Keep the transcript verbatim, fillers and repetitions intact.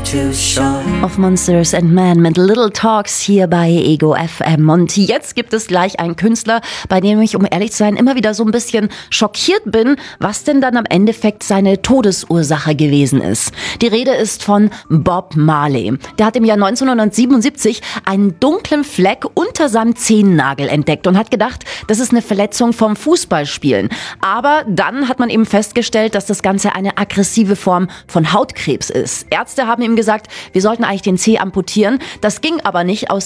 too short. Of Monsters and Men mit Little Talks hier bei Ego F M. Und jetzt gibt es gleich einen Künstler, bei dem ich, um ehrlich zu sein, immer wieder so ein bisschen schockiert bin, was denn dann am Endeffekt seine Todesursache gewesen ist. Die Rede ist von Bob Marley. Der hat im Jahr neunzehnhundertsiebenundsiebzig einen dunklen Fleck unter seinem Zehennagel entdeckt und hat gedacht, das ist eine Verletzung vom Fußballspielen. Aber dann hat man eben festgestellt, dass das Ganze eine aggressive Form von Hautkrebs ist. Ärzte haben ihm gesagt, wir sollten eigentlich den Zeh amputieren. Das ging aber nicht aus